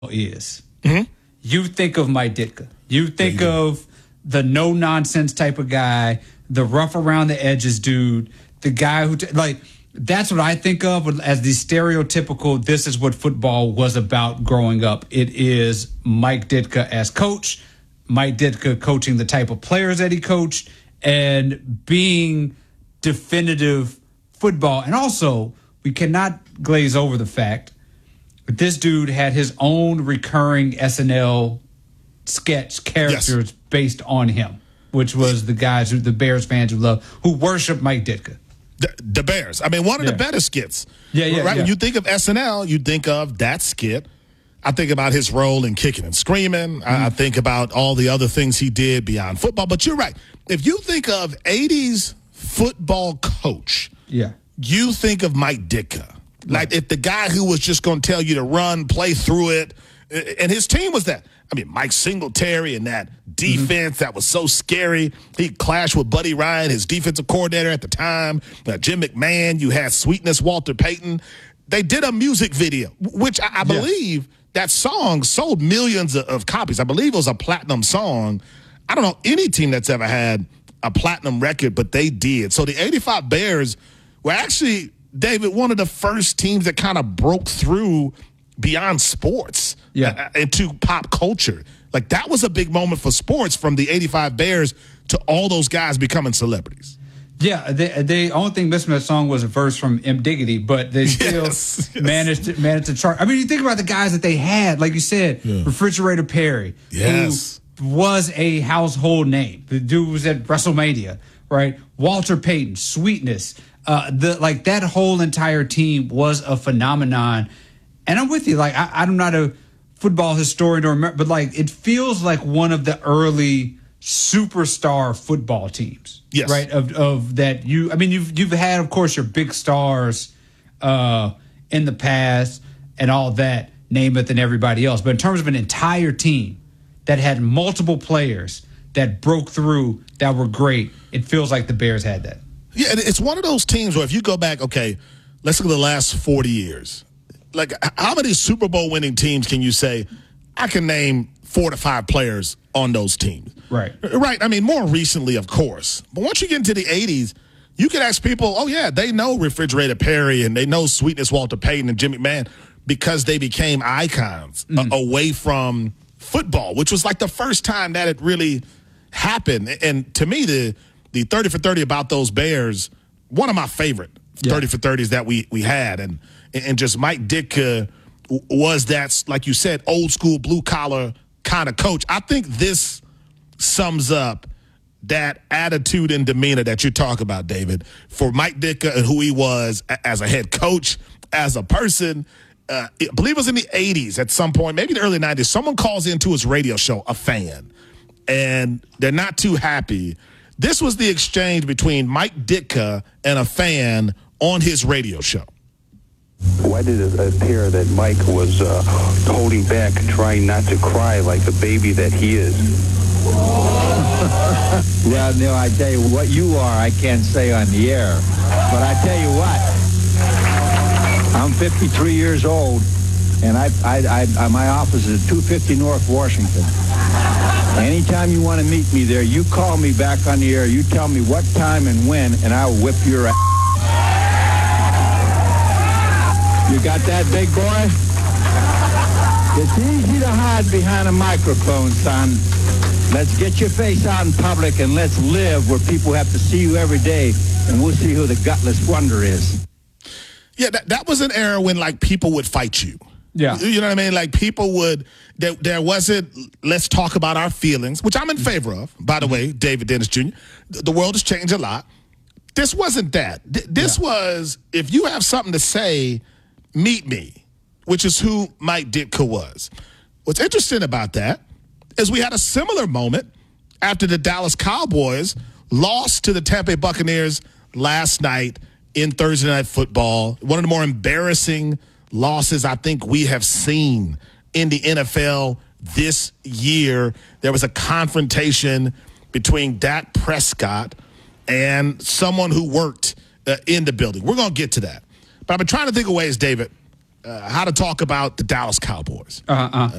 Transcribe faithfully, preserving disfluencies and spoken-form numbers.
is. Mm-hmm. You think of Mike Ditka. You think yeah, of the no nonsense type of guy, the rough around the edges dude, the guy who t- like that's what I think of as the stereotypical. This is what football was about growing up. It is Mike Ditka as coach, Mike Ditka coaching the type of players that he coached, and being definitive football. And also, we cannot glaze over the fact that this dude had his own recurring S N L sketch characters yes. based on him, which was the guys who the Bears fans who love, who worship Mike Ditka. The, the Bears. I mean, one of yeah. the better skits. Yeah, yeah, right. Yeah. When you think of S N L, you think of that skit. I think about his role in Kicking and Screaming. Mm-hmm. I, I think about all the other things he did beyond football. But you're right. If you think of eighties football coach, yeah, you think of Mike Ditka. Like right. if the guy who was just going to tell you to run, play through it, and his team was that. I mean, Mike Singletary and that defense mm-hmm. that was so scary. He clashed with Buddy Ryan, his defensive coordinator at the time. Uh, Jim McMahon, you had Sweetness Walter Payton. They did a music video, which I, I believe yeah. that song sold millions of, of copies. I believe it was a platinum song. I don't know any team that's ever had a platinum record, but they did. So the eighty-five Bears were actually, David, one of the first teams that kind of broke through beyond sports yeah. uh, into pop culture. Like, that was a big moment for sports, from the eighty-five Bears to all those guys becoming celebrities. Yeah, the, the only thing missing from that song was a verse from M. Diggity, but they still yes, yes. managed to, managed to chart. I mean, you think about the guys that they had, like you said, yeah. Refrigerator Perry, yes. who was a household name. The dude was at WrestleMania, right? Walter Payton, Sweetness, uh, the like that whole entire team was a phenomenon. And I'm with you. Like, I, I'm not a football historian, or remember, but like, it feels like one of the early superstar football teams. Yes. Right. Of of that you. I mean, you've you've had, of course, your big stars uh, in the past and all that, Namath and everybody else. But in terms of an entire team that had multiple players that broke through, that were great, it feels like the Bears had that. Yeah, and it's one of those teams where if you go back, okay, let's look at the last forty years. Like, how many Super Bowl winning teams can you say, I can name four to five players on those teams? Right. Right. I mean, more recently, of course. But once you get into the eighties, you can ask people, oh, yeah, they know Refrigerator Perry and they know Sweetness Walter Payton and Jimmy McMahon because they became icons mm. uh, away from football, which was like the first time that it really happened. And to me, the the thirty for thirty about those Bears, one of my favorite yeah. thirty for thirties that we, we had. And and just Mike Ditka was that, like you said, old school blue collar kind of coach. I think this sums up that attitude and demeanor that you talk about, David, for Mike Ditka and who he was as a head coach, as a person. Uh, I believe it was in the eighties at some point, maybe the early nineties. Someone calls into his radio show, a fan, and they're not too happy. This was the exchange between Mike Ditka and a fan on his radio show. Why did it appear that Mike was uh, holding back, trying not to cry like the baby that he is? Well, Neil, I tell you, what you are, I can't say on the air. But I tell you what, I'm fifty-three years old, and I, I, I, my office is at two fifty North Washington. Anytime you want to meet me there, you call me back on the air. You tell me what time and when, and I'll whip your ass. You got that, big boy? It's easy to hide behind a microphone, son. Let's get your face out in public and let's live where people have to see you every day, and we'll see who the gutless wonder is. Yeah, that, that was an era when, like, people would fight you. Yeah. You know what I mean? Like, people would, there, there wasn't, let's talk about our feelings, which I'm in favor of, by the way, David Dennis Junior The world has changed a lot. This wasn't that. This yeah. was, if you have something to say, meet me, which is who Mike Ditka was. What's interesting about that is we had a similar moment after the Dallas Cowboys lost to the Tampa Bay Buccaneers last night in Thursday Night Football. One of the more embarrassing losses I think we have seen in the N F L this year. There was a confrontation between Dak Prescott and someone who worked uh, in the building. We're going to get to that. But I've been trying to think of ways, David, uh, how to talk about the Dallas Cowboys. Uh-uh.